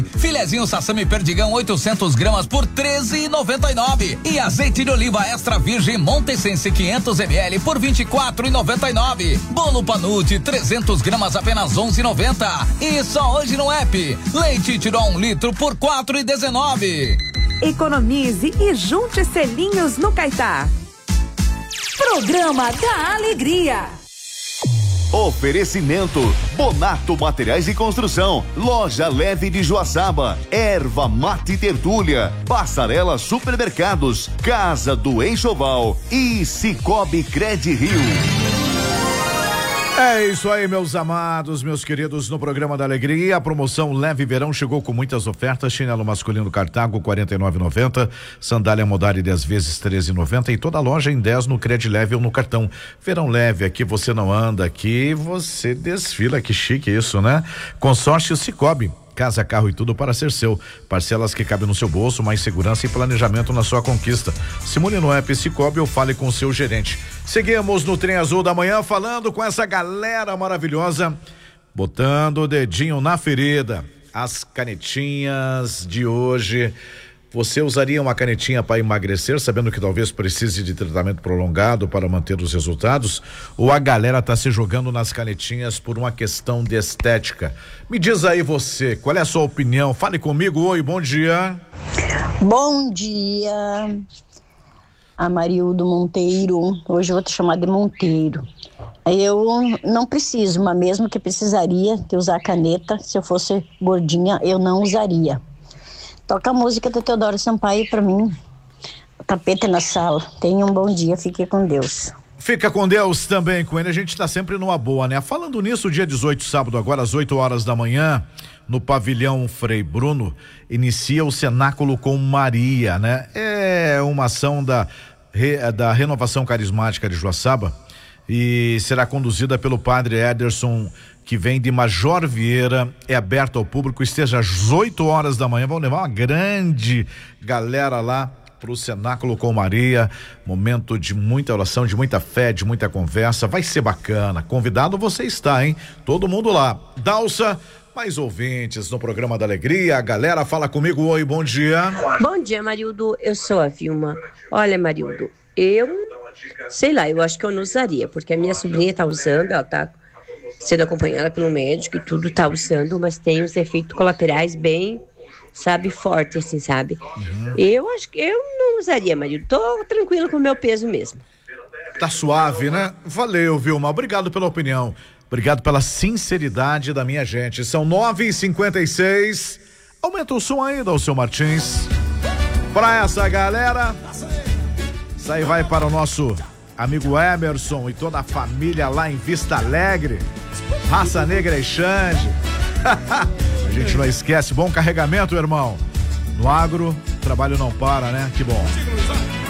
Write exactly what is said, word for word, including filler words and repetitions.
Filezinho Sassami Perdigão oitocentos gramas por treze e noventa e nove. E azeite de oliva extra virgem Montesense quinhentos mililitros por vinte e quatro e noventa e nove. Bolo Panude trezentos gramas apenas onze e noventa. E só hoje no app. Leite Tirol um litro por quatro e dezenove. Economize e junte selinhos no Caetá. Programa da Alegria. Oferecimento Bonato Materiais de Construção, Loja Leve de Joaçaba, Erva Mate Tertúlia, Passarela Supermercados, Casa do Enxoval e Cicobi Cred Rio. É isso aí, meus amados, meus queridos, no programa da Alegria, a promoção Leve Verão chegou com muitas ofertas. Chinelo masculino Cartago quarenta e nove e noventa, sandália Modari dez vezes treze e noventa e toda a loja em dez no Cred Leve ou no cartão. Verão leve, aqui você não anda, aqui você desfila, que chique isso, né? Consórcio Cicobi. Casa, carro e tudo para ser seu. Parcelas que cabem no seu bolso, mais segurança e planejamento na sua conquista. Simule no app Cicobi ou fale com o seu gerente. Seguimos no Trem Azul da Manhã falando com essa galera maravilhosa, botando o dedinho na ferida. As canetinhas de hoje. Você usaria uma canetinha para emagrecer, sabendo que talvez precise de tratamento prolongado para manter os resultados? Ou a galera tá se jogando nas canetinhas por uma questão de estética? Me diz aí você, qual é a sua opinião? Fale comigo. Oi, bom dia. Bom dia, Amarildo Monteiro. Hoje eu vou te chamar de Monteiro. Eu não preciso, mas mesmo que precisaria de usar caneta, se eu fosse gordinha, eu não usaria. Toca a música do Teodoro Sampaio pra mim. Tapete na sala. Tenha um bom dia, fique com Deus. Fica com Deus também, com ele a gente tá sempre numa boa, né? Falando nisso, dia dezoito, sábado agora às oito horas da manhã, no pavilhão Frei Bruno, inicia o Cenáculo com Maria, né? É uma ação da, da Renovação Carismática de Joaçaba e será conduzida pelo padre Ederson, que vem de Major Vieira, é aberto ao público, esteja às oito horas da manhã, vão levar uma grande galera lá pro Cenáculo com Maria, momento de muita oração, de muita fé, de muita conversa, vai ser bacana, convidado você está, hein? Todo mundo lá. Dalsa, mais ouvintes no programa da Alegria, a galera fala comigo, oi, bom dia. Bom dia, Marildo, eu sou a Vilma. Olha, Marildo, eu, sei lá, eu acho que eu não usaria, porque a minha sobrinha tá usando, ela tá sendo acompanhada pelo médico e tudo, tá usando, mas tem os efeitos colaterais bem, sabe, fortes, assim, sabe? Uhum. Eu acho que eu não usaria, Marildo. Tô tranquilo com o meu peso mesmo. Tá suave, né? Valeu, Vilma. Obrigado pela opinião. Obrigado pela sinceridade da minha gente. São nove e cinquenta e seis. Aumenta o som ainda, o seu Martins. Pra essa galera. Isso aí vai para o nosso amigo Emerson e toda a família lá em Vista Alegre. Raça Negra e Xande. A gente não esquece, bom carregamento, irmão. No agro, o trabalho não para, né? Que bom.